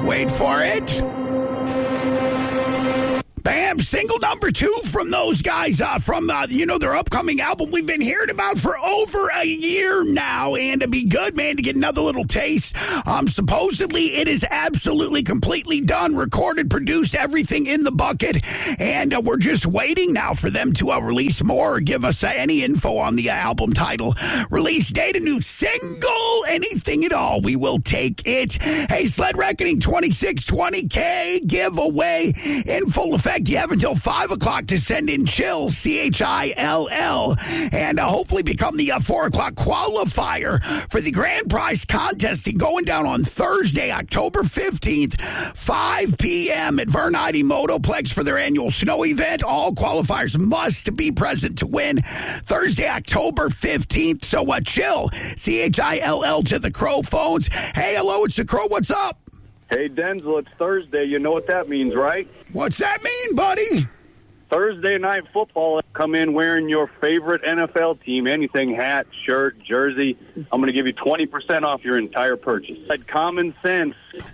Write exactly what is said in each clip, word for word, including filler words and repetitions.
Wait for it. Bam, single number two from those guys uh, from, uh, you know, their upcoming album we've been hearing about for over a year now. And to be good, man, to get another little taste. Um, supposedly, it is absolutely completely done, recorded, produced, everything in the bucket. And uh, we're just waiting now for them to uh, release more or give us uh, any info on the uh, album title, release date, a new single, anything at all. We will take it. Hey, Sled Reckoning twenty-six twenty K giveaway in full effect. You have until five o'clock to send in Chill, C H I L L, and uh, hopefully become the uh, four o'clock qualifier for the grand prize contest going down on Thursday, October fifteenth, five p.m. at Vern Ide Motoplex for their annual snow event. All qualifiers must be present to win Thursday, October fifteenth. So uh, Chill, C H I L L to the Crow phones. Hey, hello, it's the Crow. What's up? Hey, Denzel, it's Thursday. You know what that means, right? What's that mean, buddy? Thursday night football. Come in wearing your favorite N F L team, anything, hat, shirt, jersey. I'm going to give you twenty percent off your entire purchase. At Common Sense.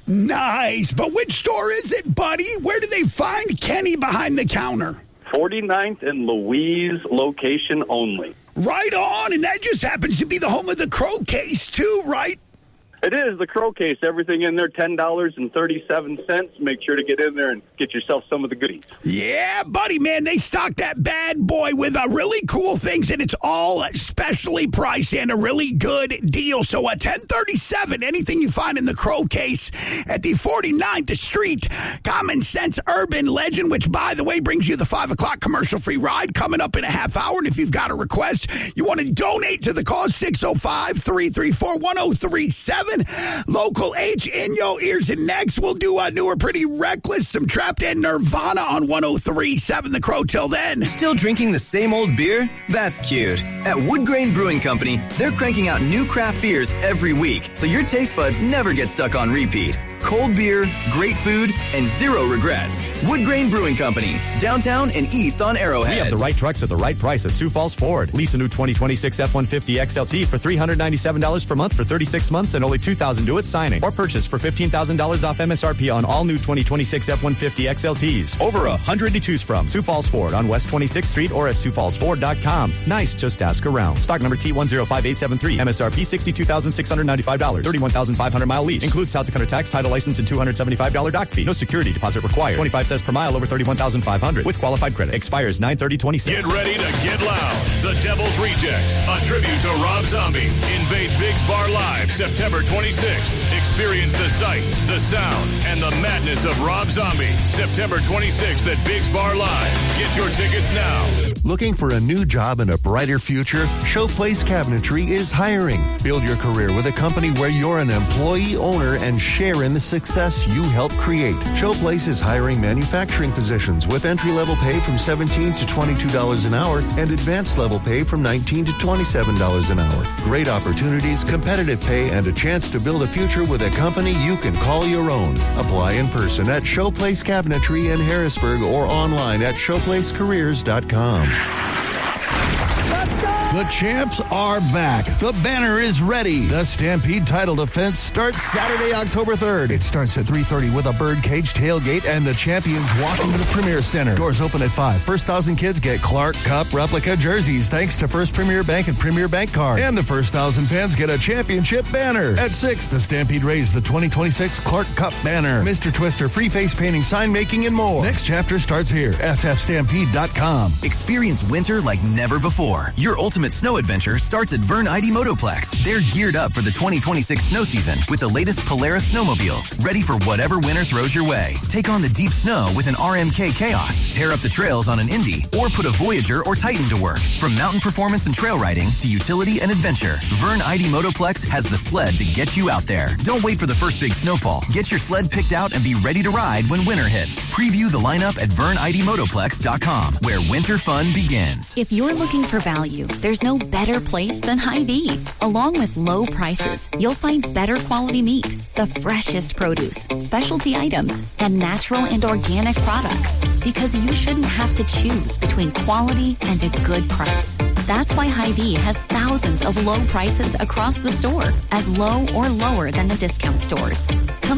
Nice. But which store is it, buddy? Where do they find Kenny behind the counter? forty-ninth and Louise, location only. Right on. And that just happens to be the home of the Crow Case, too, right? It is, the Crow Case. Everything in there, ten dollars and thirty-seven cents. Make sure to get in there and get yourself some of the goodies. Yeah, buddy, man, they stock that bad boy with uh, really cool things, and it's all specially priced and a really good deal. So at ten thirty-seven, anything you find in the Crow Case at the forty-ninth Street Common Sense Urban Legend, which, by the way, brings you the five o'clock commercial-free ride coming up in a half hour. And if you've got a request, you want to donate to the cause, six oh five, three three four, one oh three seven. Local H in your ears. And next we'll do a newer Pretty Reckless, some Trapped and Nirvana on one oh three seven The Crow. Till then, still drinking the same old beer? That's cute. At Wood Grain Brewing Company, they're cranking out new craft beers every week, so your taste buds never get stuck on repeat. Cold beer, great food, and zero regrets. Wood Grain Brewing Company, downtown and east on Arrowhead. We have the right trucks at the right price at Sioux Falls Ford. Lease a new twenty twenty-six F one fifty X L T for three hundred ninety-seven dollars per month for thirty-six months and only two thousand dollars due at signing. Or purchase for fifteen thousand dollars off M S R P on all new twenty twenty-six F one fifty X L Ts. Over a hundred to choose from. Sioux Falls Ford on West twenty-sixth Street or at sioux falls ford dot com. Nice, just ask around. Stock number T one zero five eight seven three. M S R P sixty-two thousand six hundred ninety-five dollars. thirty-one thousand five hundred mile lease. Includes South Dakota tax, title license, and two hundred seventy-five dollars dock fee. No security deposit required. twenty-five cents per mile over thirty-one thousand five hundred with qualified credit. Expires nine thirty twenty-six. Get ready to get loud. The Devil's Rejects, a tribute to Rob Zombie. Invade Biggs Bar Live September twenty-sixth. Experience the sights, the sound, and the madness of Rob Zombie. September twenty-sixth at Biggs Bar Live. Get your tickets now. Looking for a new job and a brighter future? Showplace Cabinetry is hiring. Build your career with a company where you're an employee owner and share in the success you help create. Showplace is hiring manufacturing positions with entry-level pay from seventeen to twenty-two dollars an hour and advanced level pay from nineteen to twenty-seven dollars an hour. Great opportunities, competitive pay, and a chance to build a future with a company you can call your own. Apply in person at Showplace Cabinetry in Harrisburg or online at showplace careers dot com. The champs are back. The banner is ready. The Stampede title defense starts Saturday, October third. It starts at three thirty with a birdcage tailgate and the champions walk into the Premier Center. Doors open at five. First thousand kids get Clark Cup replica jerseys thanks to First Premier Bank and Premier Bank Card. And the first thousand fans get a championship banner. At six, the Stampede raised the twenty twenty-six Clark Cup banner. Mister Twister, free face painting, sign making, and more. Next chapter starts here. S F stampede dot com. Experience winter like never before. Your ultimate snow adventure starts at Vern Ide Motoplex. They're geared up for the twenty twenty-six snow season with the latest Polaris snowmobiles, ready for whatever winter throws your way. Take on the deep snow with an R M K Chaos, tear up the trails on an Indy, or put a Voyager or Titan to work. From mountain performance and trail riding to utility and adventure, Vern Ide Motoplex has the sled to get you out there. Don't wait for the first big snowfall. Get your sled picked out and be ready to ride when winter hits. Preview the lineup at vern ide motoplex dot com, where winter fun begins. If you're looking for value, there's no better place than Hy-Vee. Along with low prices, you'll find better quality meat, the freshest produce, specialty items, and natural and organic products. Because you shouldn't have to choose between quality and a good price. That's why Hy-Vee has thousands of low prices across the store, as low or lower than the discount stores. Come see for yourself.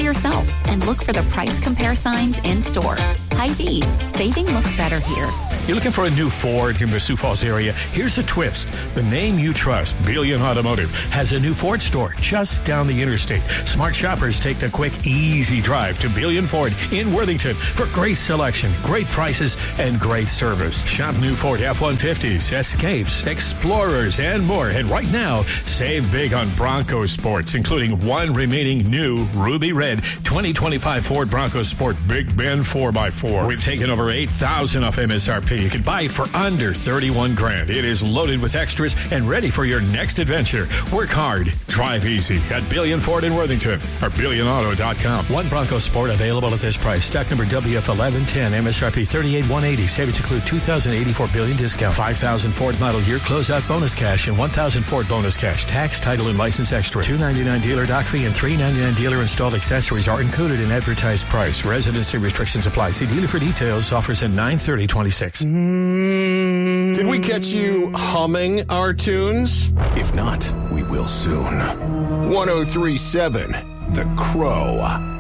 yourself and look for the price compare signs in store. Hy-Vee, saving looks better here. You're looking for a new Ford in the Sioux Falls area? Here's a twist. The name you trust, Billion Automotive, has a new Ford store just down the interstate. Smart shoppers take the quick, easy drive to Billion Ford in Worthington for great selection, great prices, and great service. Shop new Ford F one fifties, Escapes, Explorers, and more. And right now, save big on Bronco Sports, including one remaining new Ruby Red twenty twenty-five Ford Bronco Sport Big Ben four by four. We've taken over eight thousand off M S R P. You can buy it for under thirty-one grand. It is loaded with extras and ready for your next adventure. Work hard, drive easy at Billion Ford in Worthington or billion auto dot com. One Bronco Sport available at this price. Stock number W F eleven ten, M S R P thirty-eight thousand one hundred eighty. Savings include two thousand eighty-four Billion discount, five thousand Ford model year closeout bonus cash, and one thousand Ford bonus cash. Tax, title, and license extra. two ninety-nine dealer dock fee and three ninety-nine dealer installed accessories are included in advertised price. Residency restrictions apply. See dealer for details. Offers in nine thirty twenty-six. Did we catch you humming our tunes? If not, we will soon. one oh three point seven The Crow.